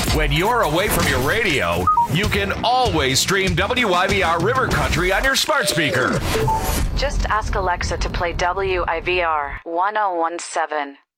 When you're away from your radio, you can always stream WIVR River Country on your smart speaker. Just ask Alexa to play WIVR 1017.